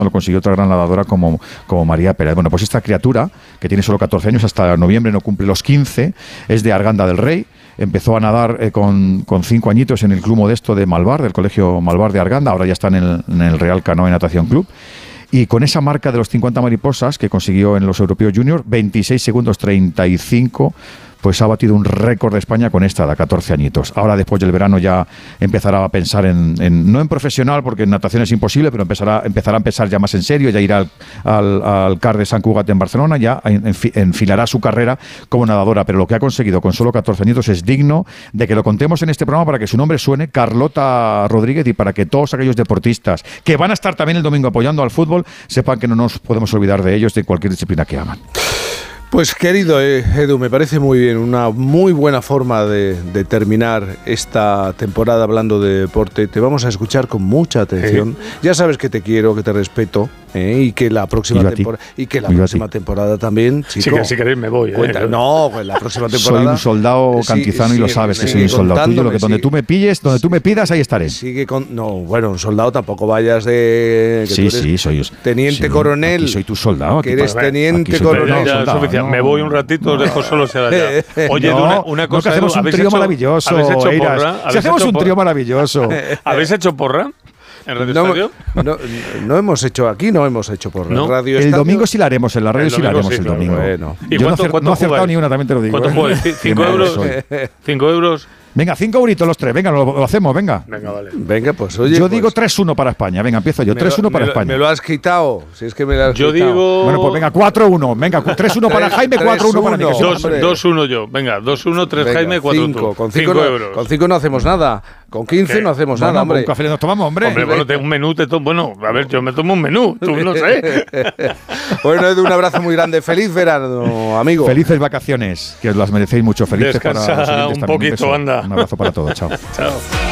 lo consiguió otra gran nadadora como María Pérez. Bueno, pues esta criatura, que tiene solo 14 años, hasta noviembre no cumple los 15, es de Arganda del Rey. Empezó a nadar con 5 añitos en el Club Modesto de Malvar, del Colegio Malvar de Arganda. Ahora ya está en el Real Canoe Natación Club. Y con esa marca de los 50 mariposas que consiguió en los Europeos Juniors, 26 segundos 35, pues ha batido un récord de España con esta edad, 14 añitos. Ahora, después del verano, ya empezará a pensar no en profesional, porque en natación es imposible, pero empezará a pensar ya más en serio, ya irá al CAR de Sant Cugat en Barcelona, ya enfilará su carrera como nadadora. Pero lo que ha conseguido con solo 14 añitos es digno de que lo contemos en este programa para que su nombre suene, Carlota Rodríguez, y para que todos aquellos deportistas que van a estar también el domingo apoyando al fútbol sepan que no nos podemos olvidar de ellos, de cualquier disciplina que hagan. Pues querido Edu, me parece muy bien, una muy buena forma de terminar esta temporada hablando de deporte. Te vamos a escuchar con mucha atención. Ya sabes que te quiero, que te respeto, y que la próxima temporada también, chico. Sí, que si queréis me voy. No, pues la próxima temporada. Soy un soldado cantizano y lo sabes que soy un soldado tuyo. Donde tú me pilles, donde tú me pidas, ahí estaré. Un soldado tampoco vayas de. Sí, soy teniente coronel. Soy tu soldado. Que eres teniente coronel. Me voy un ratito, os dejo solo sea allá. Oye, una cosa, que hacemos un trío maravilloso. ¿Habéis hecho porra? Si hacemos un trío maravilloso. ¿Habéis hecho porra en Radio Estadio? No hemos hecho porra. ¿No? Radio el Estadio, domingo sí la haremos, en la radio sí la haremos el domingo. Bueno. ¿Y yo cuánto no he acertado ni una, también te lo digo. ¿Cuánto juegas? ¿5 euros? ¿5 euros? Venga, 5 euritos los tres, venga, lo hacemos, venga. Venga, vale. Venga, pues oye. Yo digo 3-1 para España, venga, empiezo yo. 3-1 para España. Me lo has quitado, si es que me lo has quitado. Yo digo. Bueno, pues venga, 4-1. Venga, 3-1 para Jaime, 4-1 para mí. 2-1 yo. Venga, 2-1, 3 venga, Jaime, 4 tú. Con 5 euros. Con 5 no hacemos nada. Con 15 no hacemos nada, hombre. Un café nos tomamos, hombre. Hombre, bueno, un menú te tomo. Bueno, a ver, yo me tomo un menú, tú no sé. Bueno, Edu, un abrazo muy grande. Feliz verano, amigo. Felices vacaciones, que os las merecéis mucho. Felices descansa para los oyentes un también. poquito, anda. Un abrazo para todos, chao. Chao.